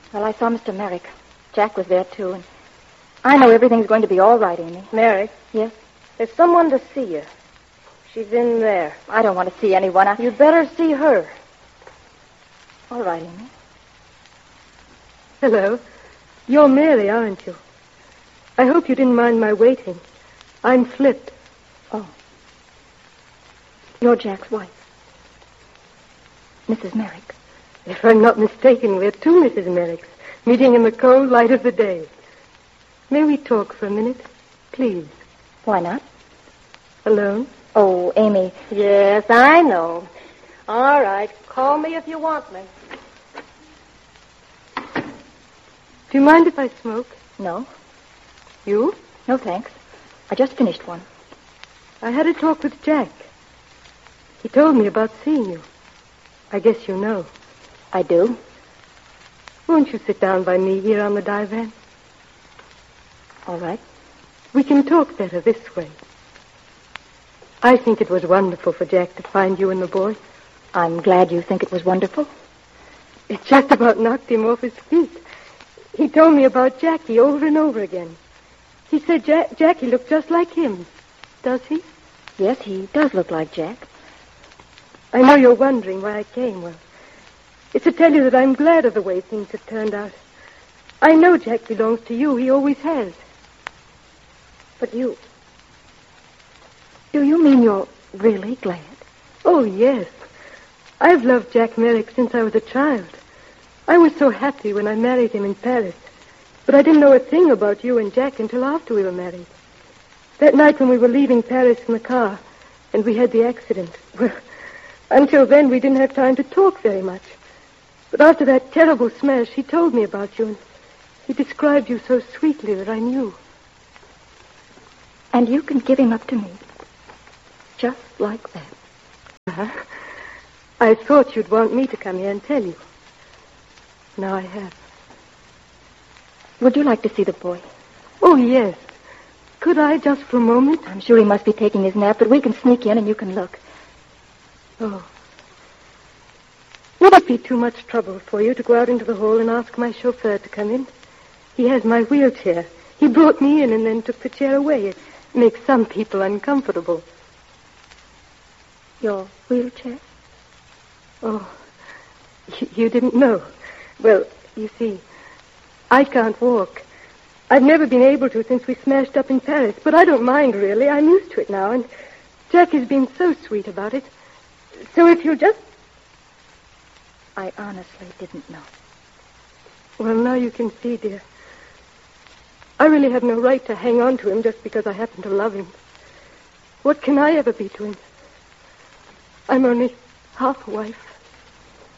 Well, I saw Mr. Merrick. Jack was there, too, and I know everything's going to be all right, Amy. Merrick? Yes? There's someone to see you. She's in there. I don't want to see anyone. You'd better see her. All right, Amy. Hello. You're Mary, aren't you? I hope you didn't mind my waiting. I'm Flip. Oh. You're Jack's wife. Mrs. Merrick. If I'm not mistaken, we're two Mrs. Merricks, meeting in the cold light of the day. May we talk for a minute? Please. Why not? Alone? Oh, Amy. Yes, I know. All right. Call me if you want me. Do you mind if I smoke? No. You? No, thanks. I just finished one. I had a talk with Jack. He told me about seeing you. I guess you know. I do. Won't you sit down by me here on the divan? All right. We can talk better this way. I think it was wonderful for Jack to find you and the boy. I'm glad you think it was wonderful. It just about knocked him off his feet. He told me about Jackie over and over again. He said Jackie looked just like him. Does he? Yes, he does look like Jack. I know you're wondering why I came. Well, it's to tell you that I'm glad of the way things have turned out. I know Jack belongs to you. He always has. But you... Do you mean you're really glad? Oh, yes. I've loved Jack Merrick since I was a child. I was so happy when I married him in Paris. But I didn't know a thing about you and Jack until after we were married. That night when we were leaving Paris in the car, and we had the accident. Well, until then, we didn't have time to talk very much. But after that terrible smash, he told me about you, and he described you so sweetly that I knew. And you can give him up to me. Just like that. Uh-huh. I thought you'd want me to come here and tell you. Now I have. Would you like to see the boy? Oh, yes. Could I, just for a moment? I'm sure he must be taking his nap, but we can sneak in and you can look. Oh. Would it be too much trouble for you to go out into the hall and ask my chauffeur to come in? He has my wheelchair. He brought me in and then took the chair away. It makes some people uncomfortable. Your wheelchair? Oh, you didn't know. Well, you see, I can't walk. I've never been able to since we smashed up in Paris, but I don't mind, really. I'm used to it now, and Jack has been so sweet about it. So if you'll just... I honestly didn't know. Well, now you can see, dear. I really have no right to hang on to him just because I happen to love him. What can I ever be to him? I'm only half a wife.